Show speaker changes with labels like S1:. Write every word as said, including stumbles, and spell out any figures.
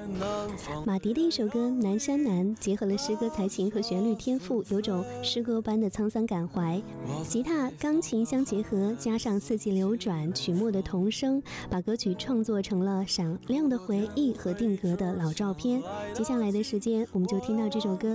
S1: 马迪的一首歌《南山南》结合了诗歌才情和旋律天赋，有种诗歌般的沧桑感怀。吉他、钢琴相结合，加上四季流转、曲末的童声，把歌曲创作成了闪亮的回忆和定格的老照片。接下来的时间，我们就听到这首歌